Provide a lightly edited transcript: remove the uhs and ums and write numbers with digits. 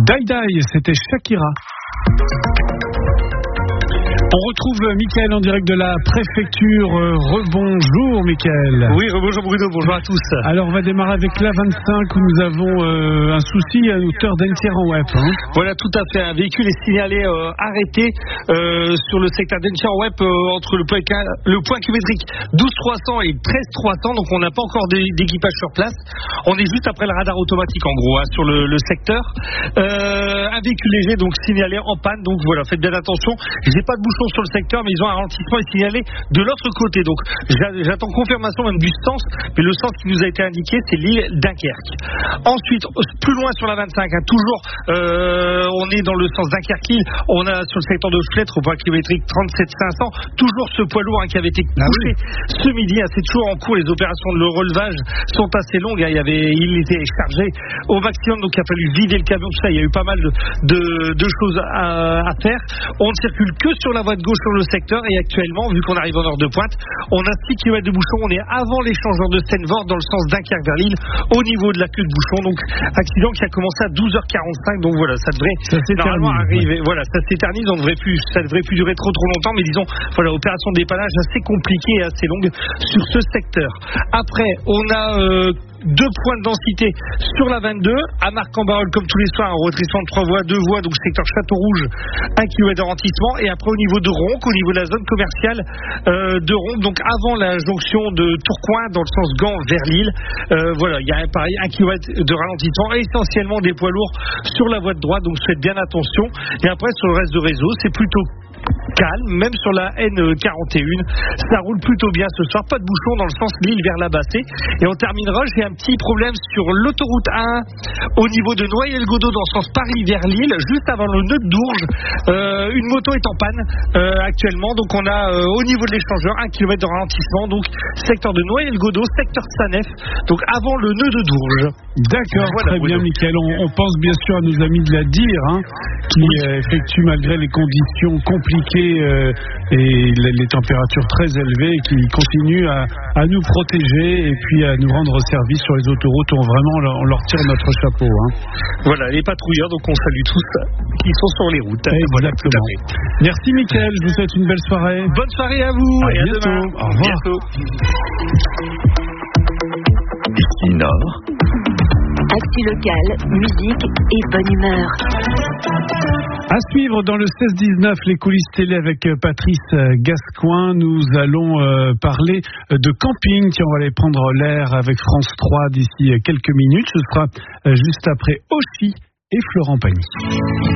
Die Die, c'était Shakira. On retrouve Mickaël en direct de la préfecture. Rebonjour Mickaël. Oui, rebonjour Bruno, bonjour à tous. Alors on va démarrer avec l'A25 où nous avons un souci à hauteur d'Enchères-en-Wep. Voilà, tout à fait. Un véhicule est signalé arrêté sur le secteur d'Enchères-en-Wep entre le point kilométrique 12 300 et 13 300. Donc on n'a pas encore d'équipage sur place. On est juste après le radar automatique en gros sur le secteur. Un véhicule léger donc signalé en panne. Donc voilà, faites bien attention. J'ai pas de bouchon sur le secteur, mais ils ont un ralentissement et signalé de l'autre côté. Donc j'attends confirmation même du sens, mais le sens qui nous a été indiqué, c'est l'île Dunkerque. Ensuite, plus loin sur la 25, toujours on est dans le sens Dunkerque-Lille. On a sur le secteur de Flettre au point kilométrique 37 500, toujours ce poids lourd qui avait été couché ce midi. C'est toujours en cours. Les opérations de relevage sont assez longues. Il était chargé au maximum, donc il a fallu vider le camion. Tout ça, il y a eu pas mal de choses à faire. On ne circule que sur la voie de gauche sur le secteur et actuellement, vu qu'on arrive en heure de pointe, on a 6 km de bouchon. On est avant l'échangeur de Seine-Vorde dans le sens Dunkerque vers Lille au niveau de la queue de bouchon. Donc accident qui a commencé à 12h45. Donc voilà, ça devrait normalement arriver. Voilà, ça s'éternise. Ça devrait plus durer trop longtemps. Mais disons, voilà, opération de dépannage assez compliquée et assez longue sur ce secteur. Après, on a 2 points de densité sur la 22 à Marc-en-Barœul comme tous les soirs, un retrait de 3 voies, 2 voies, donc secteur Château-Rouge, 1 km de ralentissement. Et après au niveau de Ronc, au niveau de la zone commerciale de Ronc, donc avant la jonction de Tourcoing dans le sens Gand vers Lille, voilà, il y a pareil 1 km de ralentissement, essentiellement des poids lourds sur la voie de droite, donc faites bien attention. Et après sur le reste du réseau, c'est plutôt calme, même sur la N41, ça roule plutôt bien ce soir, pas de bouchon dans le sens Lille vers la Bassée. Et on terminera, j'ai un petit problème sur l'autoroute A1 au niveau de Noyelles-Godault dans le sens Paris vers Lille, juste avant le nœud de Dourges. Une moto est en panne actuellement, donc on a au niveau de l'échangeur 1 km de ralentissement, donc secteur de Noyelles-Godault, secteur Sanef, donc avant le nœud de Dourges. D'accord, voilà, très bien Mickaël, on pense bien sûr à nos amis de la DIR qui effectuent malgré les conditions compliquées et les températures très élevées, qui continuent à nous protéger et puis à nous rendre service sur les autoroutes. On leur tire notre chapeau. Voilà, les patrouilleurs, donc on salue tous qui sont sur les routes. Voilà, tout à fait. Merci Mickaël, je vous souhaite une belle soirée. Bonne soirée à vous et bientôt. À demain. Au revoir. Bientôt. Ici Nord. Actu locale, musique et bonne humeur. À suivre dans le 16-19, les coulisses télé avec Patrice Gascoin. Nous allons parler de camping. Tiens, on va aller prendre l'air avec France 3 d'ici quelques minutes. Ce sera juste après Oshi et Florent Pagny.